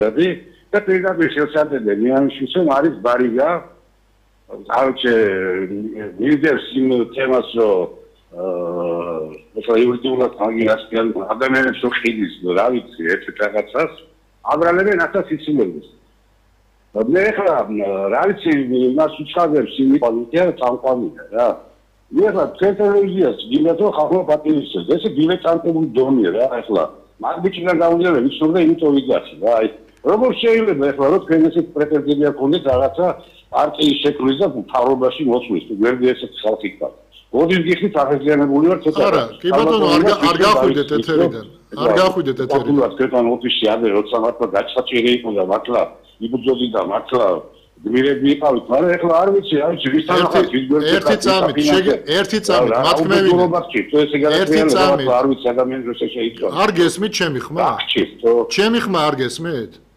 და პირდაპირ შესაძლებელი მიანიშვილს არის ბარიგა არჩე მიდევს იმ თემას რომ იურიდიულად აგირასიან ადამიანებს შეხიდის რა ვიცი ერთ რაღაცას აბრალებენ ახლა სიცილებს მე ახლა რა ვიცი მას უცხადებს იმიტა წამყვანია რა მე ახლა ტელევიზიას გინდათ რომ ხალხმა პატივისცემს ესე დილეტანტებული დონია რა ახლა მაგბიჭიდან გამოდიოდა ვიცნობ და იმიტომ ვიგაცი რა აი როგორ შეიძლება ახლა რომ თქვენ ესეთ პრეტენზია გქონდეთ რაღაცა პარტიის შექმნის და მთავრობაში მოსვლის გვერდი ესეთ ხალხი გქონდა გოდის გიხდით აღეზიანებული ვარ ცოტა არა კი ბატონო არ გახვიდეთ ეთერიდან არ გახვიდეთ ეთერიდან ბატონო თქვენ ოფისში ადე როცა მართლა გაჩაჭირი იყო და მართლა იბრძოდი და მართლა გმირები იყავით მაგრამ ახლა არ ვიცი არ ვიცი ვის თანახმად ერთი წამით მათქმევინე ერთი წამით არ ვიცი ადამიანს როცა შეიძლება არ გესმით ჩემი ხმა ჩემი ხმა არ გესმით